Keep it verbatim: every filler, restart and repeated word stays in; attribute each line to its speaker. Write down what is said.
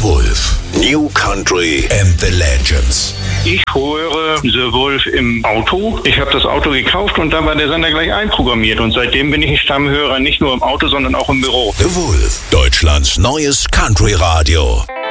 Speaker 1: Wolf. New Country and the Legends.
Speaker 2: Ich höre The Wolf im Auto. Ich habe das Auto gekauft und dann war der Sender gleich einprogrammiert. Und seitdem bin ich ein Stammhörer, nicht nur im Auto, sondern auch im Büro.
Speaker 1: The Wolf, Deutschlands neues Country-Radio.